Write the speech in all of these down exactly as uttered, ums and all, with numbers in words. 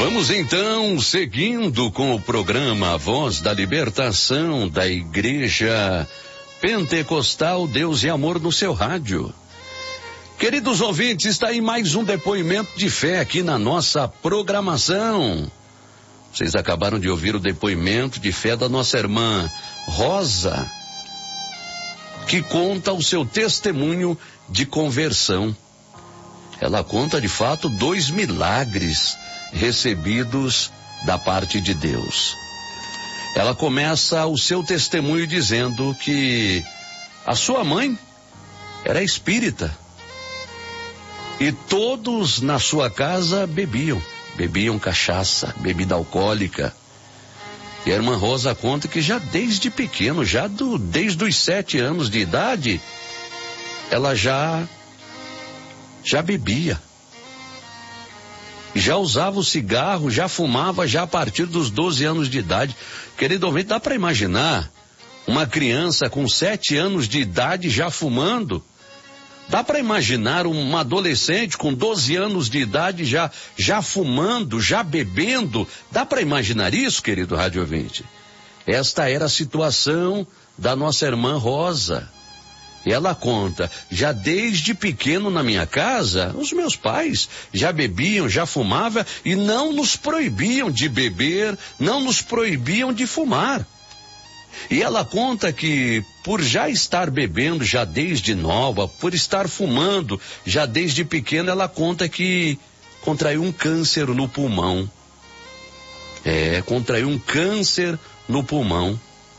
Vamos então, seguindo com o programa Voz da Libertação da Igreja Pentecostal Deus e Amor no seu rádio. Queridos ouvintes, está aí mais um depoimento de fé aqui na nossa programação. Vocês acabaram de ouvir o depoimento de fé da nossa irmã Rosa, que conta o seu testemunho de conversão. Ela conta de fato dois milagres recebidos da parte de Deus. Ela começa o seu testemunho dizendo que a sua mãe era espírita e todos na sua casa bebiam, bebiam cachaça, bebida alcoólica. E a irmã Rosa conta que já desde pequeno, já do, desde os sete anos de idade, ela já, já bebia. Já usava o cigarro, já fumava já a partir dos doze anos de idade. Querido ouvinte, dá para imaginar uma criança com sete anos de idade já fumando? Dá para imaginar uma adolescente com doze anos de idade já, já fumando, já bebendo? Dá para imaginar isso, querido rádio ouvinte? Esta era a situação da nossa irmã Rosa. E ela conta, já desde pequeno na minha casa, os meus pais já bebiam, já fumavam e não nos proibiam de beber, não nos proibiam de fumar. E ela conta que por já estar bebendo já desde nova, por estar fumando já desde pequena, ela conta que contraiu um câncer no pulmão. É, contraiu um câncer no pulmão.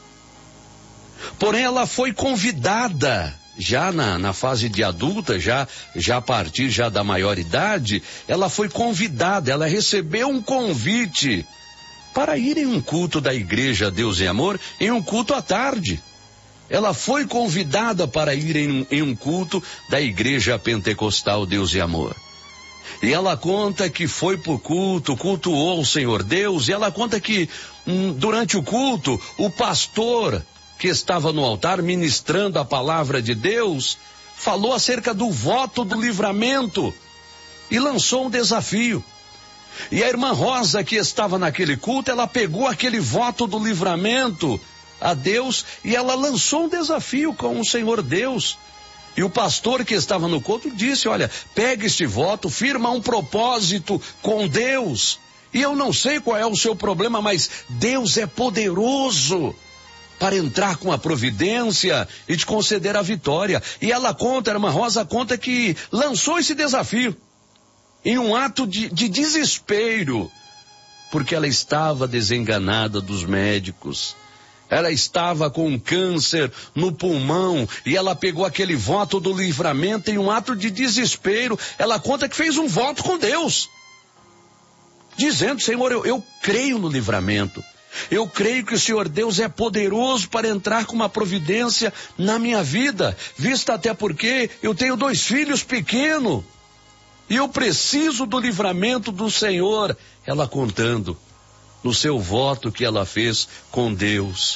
Porém, ela foi convidada, já na, na fase de adulta, já, já a partir já da maioridade, ela foi convidada, ela recebeu um convite para ir em um culto da Igreja Deus e Amor, em um culto à tarde. Ela foi convidada para ir em, em um culto da Igreja Pentecostal Deus e Amor. E ela conta que foi pro culto, cultuou o Senhor Deus, e ela conta que hum, durante o culto, o pastor que estava no altar ministrando a palavra de Deus, falou acerca do voto do livramento e lançou um desafio. E a irmã Rosa, que estava naquele culto, ela pegou aquele voto do livramento a Deus e ela lançou um desafio com o Senhor Deus. E o pastor que estava no culto disse, olha, pega este voto, firma um propósito com Deus. E eu não sei qual é o seu problema, mas Deus é poderoso para entrar com a providência e te conceder a vitória. E ela conta, a irmã Rosa conta que lançou esse desafio em um ato de, de desespero, porque ela estava desenganada dos médicos. Ela estava com um câncer no pulmão e ela pegou aquele voto do livramento em um ato de desespero. Ela conta que fez um voto com Deus, dizendo, Senhor, eu, eu creio no livramento. Eu creio que o Senhor Deus é poderoso para entrar com uma providência na minha vida, visto até porque eu tenho dois filhos pequenos e eu preciso do livramento do Senhor. Ela contando no seu voto que ela fez com Deus.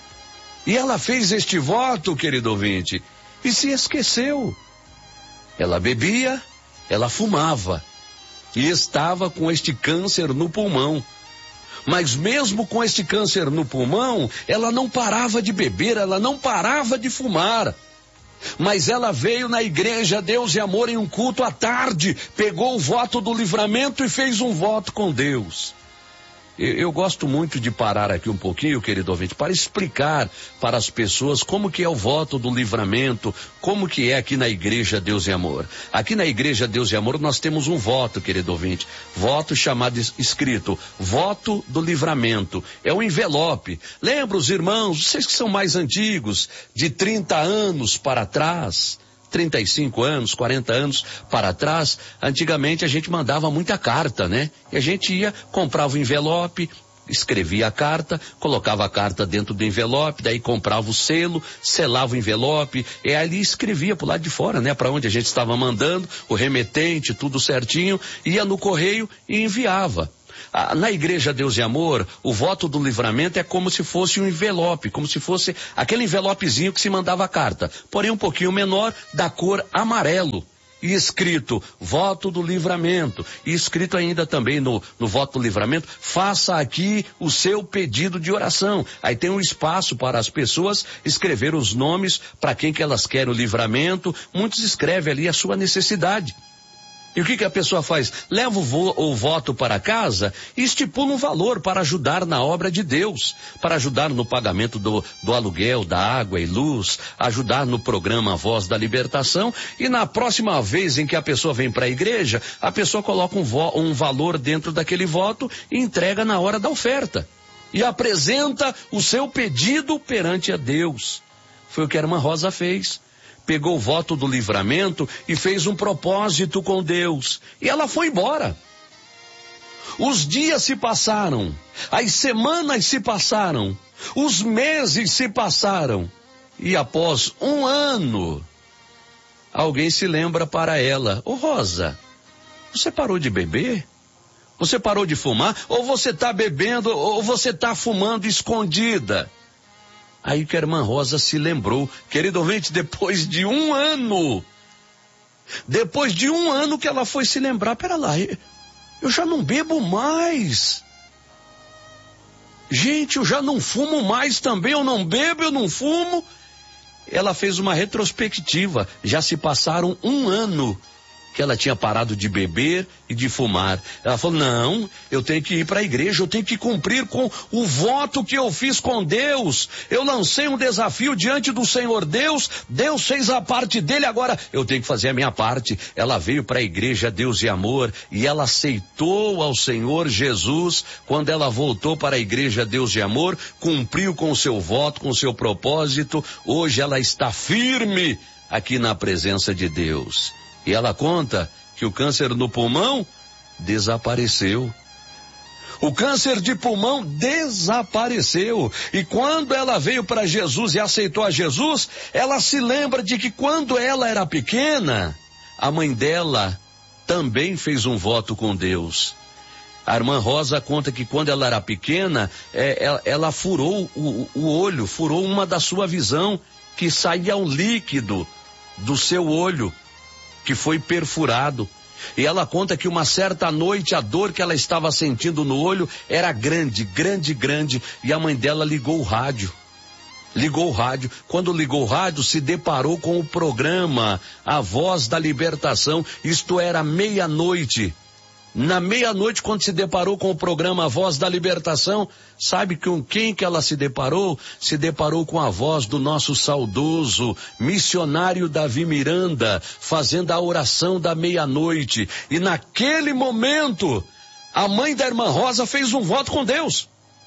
E ela fez este voto, querido ouvinte, e se esqueceu. Ela bebia, ela fumava e estava com este câncer no pulmão. Mas mesmo com este câncer no pulmão, ela não parava de beber, ela não parava de fumar. Mas ela veio na Igreja Deus e Amor em um culto à tarde, pegou o voto do livramento e fez um voto com Deus. Eu, eu gosto muito de parar aqui um pouquinho, querido ouvinte, para explicar para as pessoas como que é o voto do livramento, como que é aqui na Igreja Deus e Amor. Aqui na Igreja Deus e Amor nós temos um voto, querido ouvinte, voto chamado, escrito, voto do livramento. É um envelope. Lembra os irmãos, vocês que são mais antigos, de trinta anos para trás, trinta e cinco anos, quarenta anos para trás, antigamente a gente mandava muita carta, né? E a gente ia, comprava o envelope, escrevia a carta, colocava a carta dentro do envelope, daí comprava o selo, selava o envelope, e ali escrevia pro lado de fora, né? Para onde a gente estava mandando, o remetente, tudo certinho, ia no correio e enviava. Ah, na Igreja Deus e Amor, o voto do livramento é como se fosse um envelope, como se fosse aquele envelopezinho que se mandava a carta, porém um pouquinho menor, da cor amarelo. e escrito voto do livramento, e escrito ainda também no, no voto do livramento, faça aqui o seu pedido de oração. Aí tem um espaço para as pessoas escrever os nomes para quem que elas querem o livramento. Muitos escrevem ali a sua necessidade. E o que que a pessoa faz? Leva o, vo, o voto para casa e estipula um valor para ajudar na obra de Deus, para ajudar no pagamento do, do aluguel, da água e luz, ajudar no programa Voz da Libertação, e na próxima vez em que a pessoa vem para a igreja, a pessoa coloca um, vo, um valor dentro daquele voto e entrega na hora da oferta. E apresenta o seu pedido perante a Deus. Foi o que a irmã Rosa fez. Pegou o voto do livramento e fez um propósito com Deus. E ela foi embora. Os dias se passaram, as semanas se passaram, os meses se passaram. E após um ano, alguém se lembra para ela: ô Rosa, você parou de beber? Você parou de fumar? Ou você está bebendo, ou você está fumando escondida? Aí que a irmã Rosa se lembrou, querido ouvinte, depois de um ano, depois de um ano que ela foi se lembrar: pera lá, eu já não bebo mais. Gente, eu já não fumo mais também, eu não bebo, eu não fumo. Ela fez uma retrospectiva, já se passaram um ano que ela tinha parado de beber e de fumar. Ela falou: não, eu tenho que ir para a igreja, eu tenho que cumprir com o voto que eu fiz com Deus. Eu lancei um desafio diante do Senhor Deus, Deus fez a parte dele, agora eu tenho que fazer a minha parte. Ela veio para a igreja Deus e Amor e ela aceitou ao Senhor Jesus. Quando ela voltou para a igreja Deus e Amor, cumpriu com o seu voto, com o seu propósito. Hoje ela está firme aqui na presença de Deus. E ela conta que o câncer no pulmão desapareceu. O câncer de pulmão desapareceu. E quando ela veio para Jesus e aceitou a Jesus, ela se lembra de que quando ela era pequena, a mãe dela também fez um voto com Deus. A irmã Rosa conta que quando ela era pequena, é, ela, ela furou o, o olho, furou uma da sua visão, que saía um líquido do seu olho, que foi perfurado. E ela conta que uma certa noite a dor que ela estava sentindo no olho era grande, grande, grande, e a mãe dela ligou o rádio. Ligou o rádio. Quando ligou o rádio, se deparou com o programa A Voz da Libertação. Isto era meia-noite. Na meia-noite, quando se deparou com o programa A Voz da Libertação, sabe com quem que ela se deparou? Se deparou com a voz do nosso saudoso missionário Davi Miranda, fazendo a oração da meia-noite. E naquele momento, a mãe da irmã Rosa fez um voto com Deus.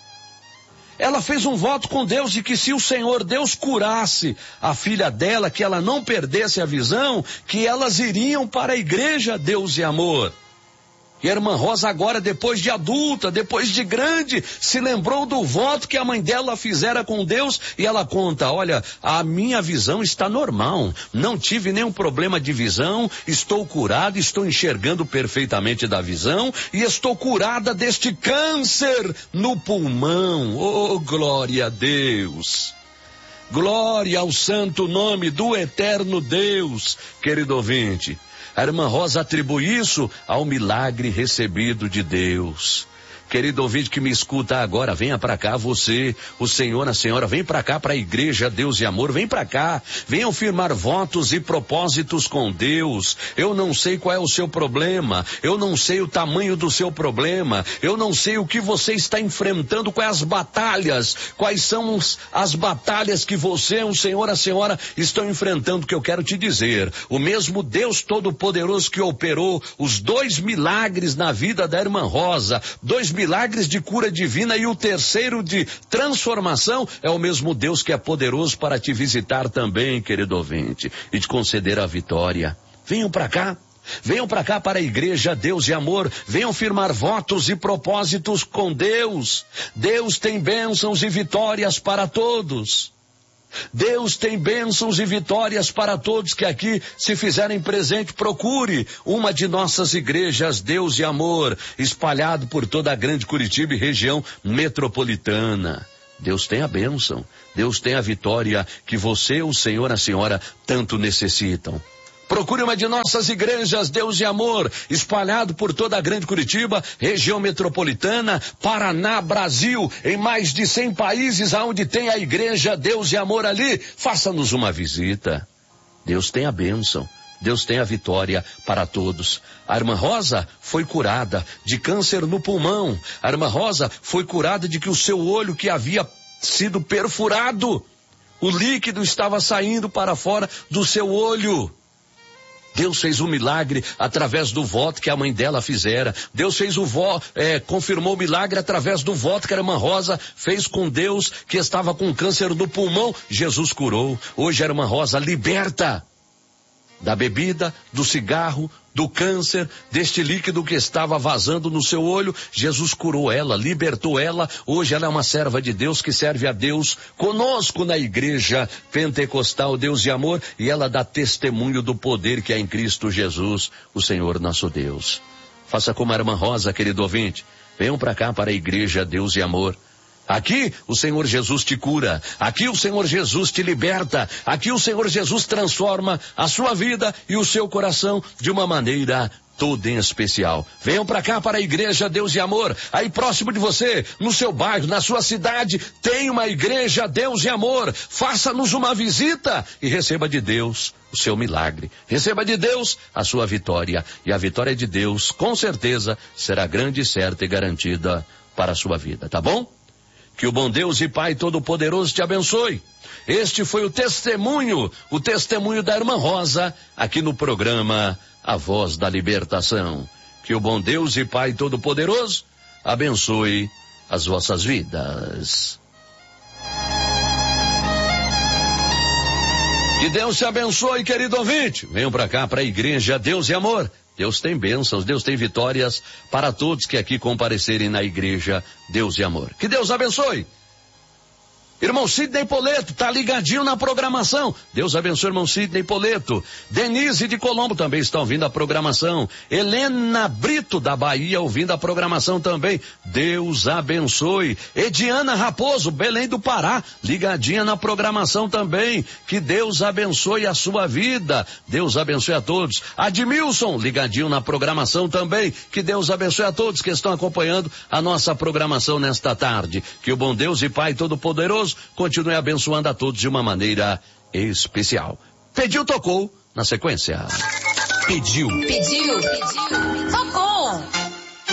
Ela fez um voto com Deus de que se o Senhor Deus curasse a filha dela, que ela não perdesse a visão, que elas iriam para a igreja Deus e Amor. E a irmã Rosa agora, depois de adulta, depois de grande, se lembrou do voto que a mãe dela fizera com Deus, e ela conta: olha, a minha visão está normal, não tive nenhum problema de visão, estou curada, estou enxergando perfeitamente da visão, e estou curada deste câncer no pulmão. Oh, glória a Deus! Glória ao santo nome do eterno Deus, querido ouvinte. A irmã Rosa atribui isso ao milagre recebido de Deus. Querido ouvinte que me escuta agora, venha para cá você, o senhor, a senhora, vem para cá para a igreja Deus e Amor, vem para cá, venham firmar votos e propósitos com Deus. Eu não sei qual é o seu problema, eu não sei o tamanho do seu problema, eu não sei o que você está enfrentando, quais as batalhas, quais são as batalhas que você, o senhor, a senhora estão enfrentando, que eu quero te dizer. O mesmo Deus Todo-Poderoso que operou os dois milagres na vida da irmã Rosa, dois milagres de cura divina e o terceiro de transformação, é o mesmo Deus que é poderoso para te visitar também, querido ouvinte, e te conceder a vitória. Venham para cá, venham para cá para a igreja Deus e Amor, venham firmar votos e propósitos com Deus. Deus tem bênçãos e vitórias para todos. Deus tem bênçãos e vitórias para todos que aqui se fizerem presente. Procure uma de nossas igrejas Deus e Amor, espalhado por toda a grande Curitiba e região metropolitana. Deus tem a bênção, Deus tem a vitória que você, o senhor, a senhora tanto necessitam. Procure uma de nossas igrejas, Deus e Amor, espalhado por toda a Grande Curitiba, região metropolitana, Paraná, Brasil, em mais de cem países aonde tem a igreja Deus e Amor ali. Faça-nos uma visita. Deus tem a bênção, Deus tem a vitória para todos. A irmã Rosa foi curada de câncer no pulmão. A irmã Rosa foi curada de que o seu olho que havia sido perfurado, o líquido estava saindo para fora do seu olho. Deus fez um milagre através do voto que a mãe dela fizera. Deus fez o voto, é, confirmou o milagre através do voto que a irmã Rosa fez com Deus, que estava com câncer no pulmão. Jesus curou. Hoje a irmã Rosa liberta da bebida, do cigarro, do câncer, deste líquido que estava vazando no seu olho. Jesus curou ela, libertou ela. Hoje ela é uma serva de Deus que serve a Deus conosco na igreja pentecostal Deus e Amor, e ela dá testemunho do poder que há em Cristo Jesus, o Senhor nosso Deus. Faça como a irmã Rosa, querido ouvinte. Venham para cá, para a igreja Deus e Amor. Aqui o Senhor Jesus te cura, aqui o Senhor Jesus te liberta, aqui o Senhor Jesus transforma a sua vida e o seu coração de uma maneira toda em especial. Venham para cá, para a igreja Deus e Amor. Aí próximo de você, no seu bairro, na sua cidade, tem uma igreja Deus e Amor. Faça-nos uma visita e receba de Deus o seu milagre. Receba de Deus a sua vitória. E a vitória de Deus, com certeza, será grande, certa e garantida para a sua vida, tá bom? Que o bom Deus e Pai Todo-Poderoso te abençoe. Este foi o testemunho, o testemunho da irmã Rosa, aqui no programa A Voz da Libertação. Que o bom Deus e Pai Todo-Poderoso abençoe as vossas vidas. Que Deus te abençoe, querido ouvinte. Venham para cá, para a igreja Deus e Amor. Deus tem bênçãos, Deus tem vitórias para todos que aqui comparecerem na igreja Deus e Amor. Que Deus abençoe. Irmão Sidney Poleto, tá ligadinho na programação. Deus abençoe, irmão Sidney Poleto. Denise de Colombo também está ouvindo a programação. Helena Brito da Bahia ouvindo a programação também. Deus abençoe. Ediana Raposo, Belém do Pará, ligadinha na programação também. Que Deus abençoe a sua vida. Deus abençoe a todos. Admilson, ligadinho na programação também. Que Deus abençoe a todos que estão acompanhando a nossa programação nesta tarde. Que o bom Deus e Pai Todo-Poderoso continue abençoando a todos de uma maneira especial. Pediu, tocou, na sequência. Pediu. Pediu, pediu, tocou.